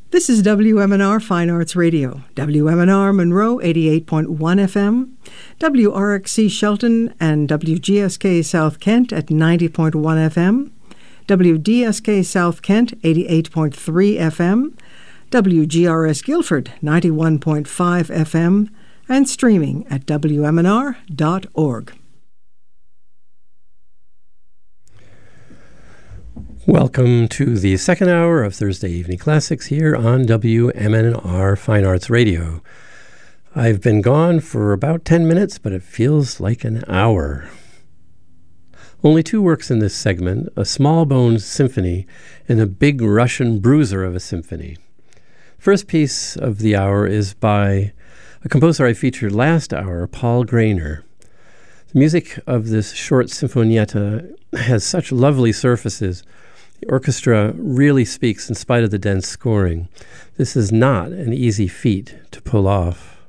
This is WMNR Fine Arts Radio, WMNR Monroe 88.1 FM, WRXC Shelton and WGSK South Kent at 90.1 FM, WDSK South Kent 88.3 FM, WGRS Guilford 91.5 FM, and streaming at WMNR.org. Welcome to the second hour of Thursday Evening Classics here on WMNR Fine Arts Radio. I've been gone for about 10 minutes, but it feels like an hour. Only two works in this segment, a small-boned symphony and a big Russian bruiser of a symphony. First piece of the hour is by a composer I featured last hour, Paul Grainer. The music of this short sinfonietta has such lovely surfaces. The orchestra really speaks in spite of the dense scoring. This is not an easy feat to pull off.